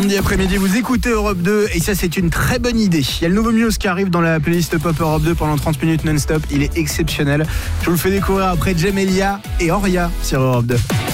Lundi après-midi, vous écoutez Europe 2 et ça c'est une très bonne idée. Il y a le nouveau Muse qui arrive dans la playlist Pop Europe 2 pendant 30 minutes non-stop. Il est exceptionnel. Je vous le fais découvrir après Jamelia et Oria sur Europe 2.